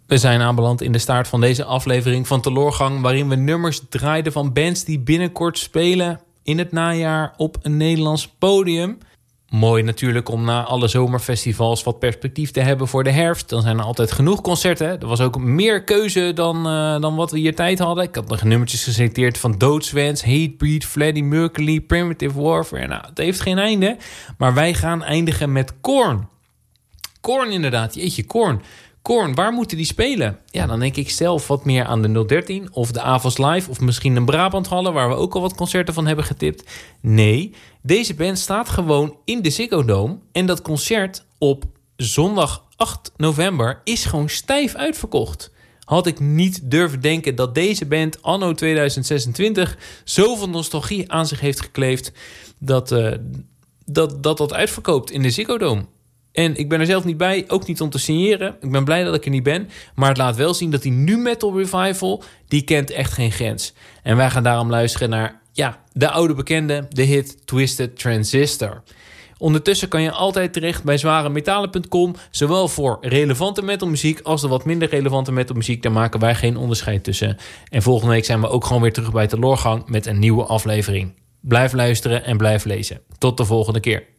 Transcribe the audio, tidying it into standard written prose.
We zijn aanbeland in de staart van deze aflevering van Teloorgang, waarin we nummers draaiden van bands die binnenkort spelen in het najaar op een Nederlands podium. Mooi natuurlijk om na alle zomerfestivals wat perspectief te hebben voor de herfst. Dan zijn er altijd genoeg concerten. Er was ook meer keuze dan wat we hier tijd hadden. Ik had nog nummertjes geselecteerd van Doodswens, Hatebreed, Freddie Mercury, Primitive Warfare. Nou, het heeft geen einde. Maar wij gaan eindigen met Korn. Korn inderdaad, jeetje, Korn. Korn, waar moeten die spelen? Ja, dan denk ik zelf wat meer aan de 013 of de Avos Live of misschien een Brabanthalle, waar we ook al wat concerten van hebben getipt. Nee, deze band staat gewoon in de Ziggo Dome en dat concert op zondag 8 november is gewoon stijf uitverkocht. Had ik niet durven denken dat deze band anno 2026 zoveel nostalgie aan zich heeft gekleefd dat uitverkoopt in de Ziggo Dome. En ik ben er zelf niet bij, ook niet om te signeren. Ik ben blij dat ik er niet ben. Maar het laat wel zien dat die nu metal revival, die kent echt geen grens. En wij gaan daarom luisteren naar, de oude bekende, de hit Twisted Transistor. Ondertussen kan je altijd terecht bij zwaremetalen.com, zowel voor relevante metalmuziek als de wat minder relevante metalmuziek. Daar maken wij geen onderscheid tussen. En volgende week zijn we ook gewoon weer terug bij Teloorgang met een nieuwe aflevering. Blijf luisteren en blijf lezen. Tot de volgende keer.